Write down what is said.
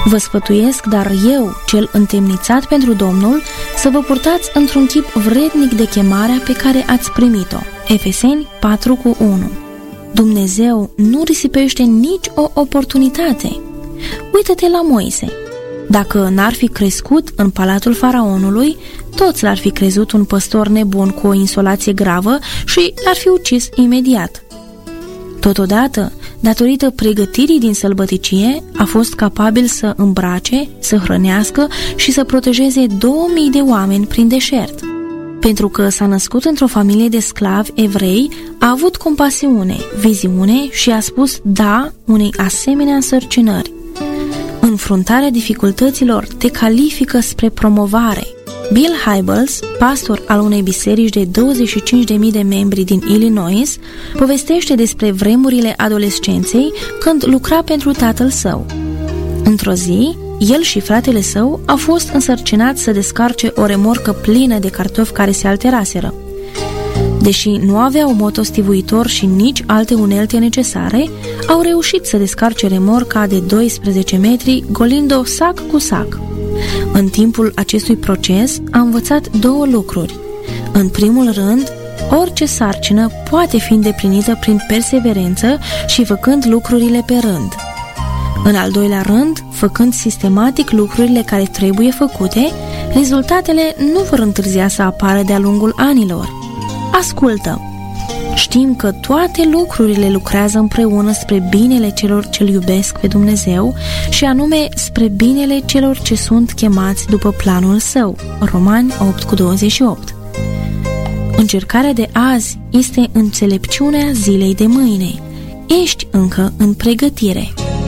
Vă sfătuiesc, dar eu, cel întemnițat pentru Domnul, să vă purtați într-un chip vrednic de chemarea pe care ați primit-o. Efeseni 4:1. Dumnezeu nu risipește nici o oportunitate. Uită-te la Moise. Dacă n-ar fi crescut în palatul faraonului, toți l-ar fi crezut un păstor nebun cu o insolație gravă și l-ar fi ucis imediat. Totodată, datorită pregătirii din sălbăticie, a fost capabil să îmbrace, să hrănească și să protejeze 2000 de oameni prin deșert. Pentru că s-a născut într-o familie de sclavi evrei, a avut compasiune, viziune și a spus da unei asemenea însărcinări. Înfruntarea dificultăților te califică spre promovare. Bill Hybels, pastor al unei biserici de 25.000 de membri din Illinois, povestește despre vremurile adolescenței când lucra pentru tatăl său. Într-o zi, el și fratele său au fost însărcinați să descarce o remorcă plină de cartofi care se alteraseră. Deși nu aveau motostivuitor și nici alte unelte necesare, au reușit să descarce remorca de 12 metri, golind-o sac cu sac. În timpul acestui proces a învățat două lucruri. În primul rând, orice sarcină poate fi îndeplinită prin perseverență și făcând lucrurile pe rând. În al doilea rând, făcând sistematic lucrurile care trebuie făcute, rezultatele nu vor întârzia să apară de-a lungul anilor. Ascultă! Știm că toate lucrurile lucrează împreună spre binele celor ce-L iubesc pe Dumnezeu și anume spre binele celor ce sunt chemați după planul Său. Romani 8:28. Încercarea de azi este înțelepciunea zilei de mâine. Ești încă în pregătire.